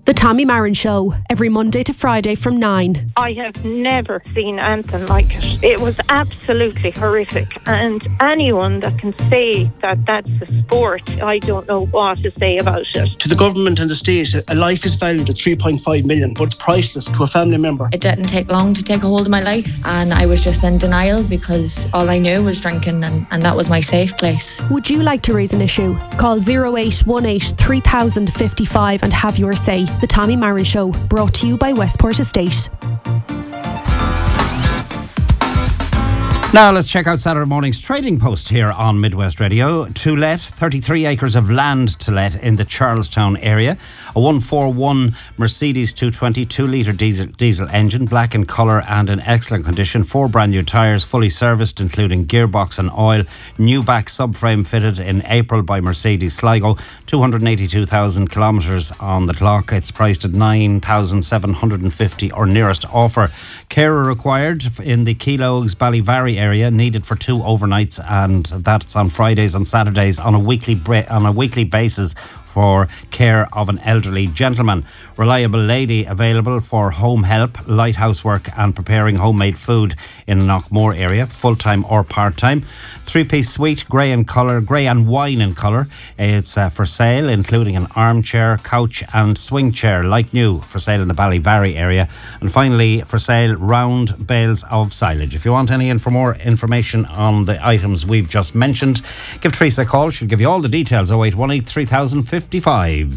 The Tommy Marin Show, every Monday to Friday from 9. I have never seen anything like it. It was absolutely horrific. And anyone that can say that that's a sport, I don't know what to say about it. To the government and the state, a life is valued at 3.5 million, but it's priceless to a family member. It didn't take long to take a hold of my life, and I was just in denial because all I knew was drinking, and that was my safe place. Would you like to raise an issue? Call 0818 3055 and have your say. The Tommy Marin Show, brought to you by Westport Estate. Now let's check out Saturday morning's trading post here on Midwest Radio. To let, 33 acres of land to let in the Charlestown area. A 141 Mercedes 220 2-litre diesel engine, black in colour and in excellent condition. 4 brand new tyres, fully serviced, including gearbox and oil. New back subframe fitted in April by Mercedes Sligo. 282,000 kilometres on the clock. It's priced at 9,750 or nearest offer. Carer required in the Keelogues Ballyvarry area, needed for 2 overnights, and that's on Fridays and Saturdays on a weekly basis for care of an elderly gentleman. Reliable lady available for home help, light housework and preparing homemade food in the Knockmore area, full-time or part-time. 3-piece suite, grey and wine in colour. It's for sale, including an armchair, couch and swing chair, like new, for sale in the Ballyvarry area. And finally, for sale, round bales of silage. If you want any more information on the items we've just mentioned, give Teresa a call. She'll give you all the details. 0818 3055.